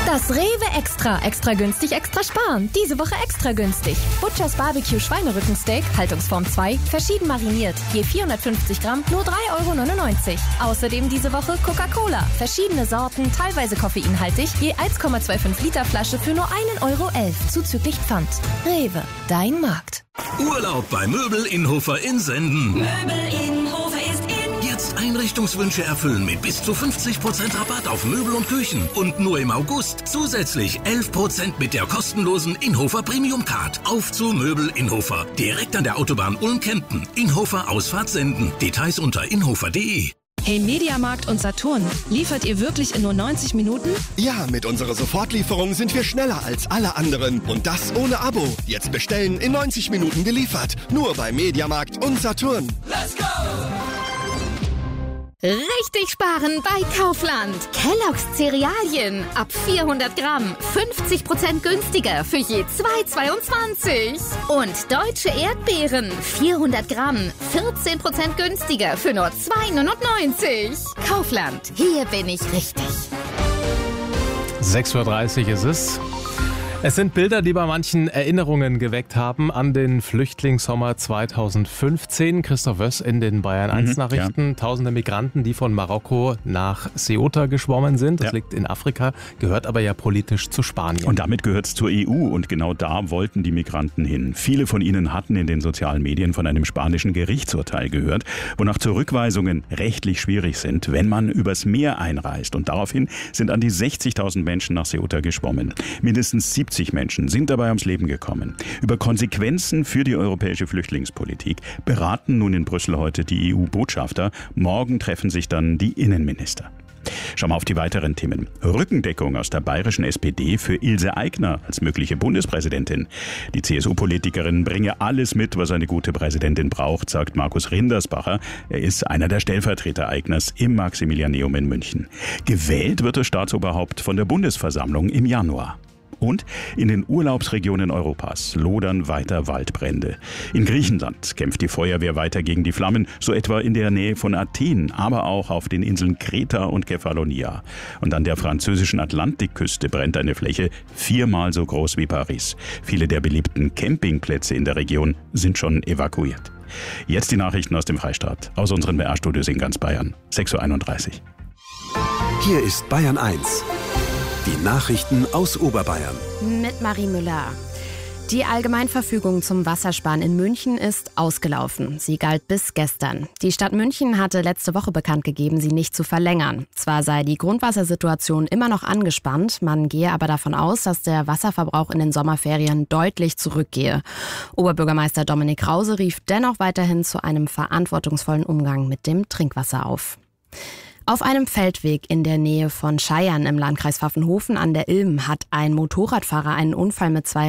Das Rewe Extra. Extra günstig, extra sparen. Diese Woche extra günstig. Butchers Barbecue Schweinerückensteak, Haltungsform 2, verschieden mariniert. Je 450 Gramm, nur 3,99 €. Außerdem diese Woche Coca-Cola. Verschiedene Sorten, teilweise koffeinhaltig. Je 1,25 Liter Flasche für nur 1,11 € zuzüglich Pfand. Rewe, dein Markt. Urlaub bei Möbel Innhofer in Senden. Möbel Innhofer ist in. Jetzt Einrichtungswünsche erfüllen mit bis zu 50% Rabatt auf Möbel und Küchen. Und nur im August zusätzlich 11% mit der kostenlosen Innhofer Premium Card. Auf zu Möbel Innhofer. Direkt an der Autobahn Ulm-Kempten. Innhofer Ausfahrt Senden. Details unter innhofer.de. Hey Mediamarkt und Saturn, liefert ihr wirklich in nur 90 Minuten? Ja, mit unserer Sofortlieferung sind wir schneller als alle anderen. Und das ohne Abo. Jetzt bestellen, in 90 Minuten geliefert. Nur bei Mediamarkt und Saturn. Let's go! Richtig sparen bei Kaufland. Kellogg's Cerealien ab 400 Gramm 50% günstiger für je 2,22. Und deutsche Erdbeeren 400 Gramm 14% günstiger für nur 2,99. Kaufland, hier bin ich richtig. 6:30 Uhr ist es. Es sind Bilder, die bei manchen Erinnerungen geweckt haben an den Flüchtlingssommer 2015. Christoph Wöss in den Bayern 1 Nachrichten. Ja. Tausende Migranten, die von Marokko nach Ceuta geschwommen sind. Das liegt in Afrika, gehört aber ja politisch zu Spanien. Und damit gehört es zur EU und genau da wollten die Migranten hin. Viele von ihnen hatten in den sozialen Medien von einem spanischen Gerichtsurteil gehört, wonach Zurückweisungen rechtlich schwierig sind, wenn man übers Meer einreist. Und daraufhin sind an die 60.000 Menschen nach Ceuta geschwommen. Mindestens 70 Menschen sind dabei ums Leben gekommen. Über Konsequenzen für die europäische Flüchtlingspolitik beraten nun in Brüssel heute die EU-Botschafter. Morgen treffen sich dann die Innenminister. Schauen wir auf die weiteren Themen. Rückendeckung aus der bayerischen SPD für Ilse Aigner als mögliche Bundespräsidentin. Die CSU-Politikerin bringe alles mit, was eine gute Präsidentin braucht, sagt Markus Rindersbacher. Er ist einer der Stellvertreter Aigners im Maximilianeum in München. Gewählt wird das Staatsoberhaupt von der Bundesversammlung im Januar. Und in den Urlaubsregionen Europas lodern weiter Waldbrände. In Griechenland kämpft die Feuerwehr weiter gegen die Flammen, so etwa in der Nähe von Athen, aber auch auf den Inseln Kreta und Kefalonia. Und an der französischen Atlantikküste brennt eine Fläche 4-mal so groß wie Paris. Viele der beliebten Campingplätze in der Region sind schon evakuiert. Jetzt die Nachrichten aus dem Freistaat, aus unseren BR-Studios in ganz Bayern. 6:31 Uhr. Hier ist Bayern 1. Die Nachrichten aus Oberbayern. Mit Marie Müller. Die Allgemeinverfügung zum Wassersparen in München ist ausgelaufen. Sie galt bis gestern. Die Stadt München hatte letzte Woche bekannt gegeben, sie nicht zu verlängern. Zwar sei die Grundwassersituation immer noch angespannt, man gehe aber davon aus, dass der Wasserverbrauch in den Sommerferien deutlich zurückgehe. Oberbürgermeister Dominik Krause rief dennoch weiterhin zu einem verantwortungsvollen Umgang mit dem Trinkwasser auf. Auf einem Feldweg in der Nähe von Scheiern im Landkreis Pfaffenhofen an der Ilm hat ein Motorradfahrer einen Unfall mit 2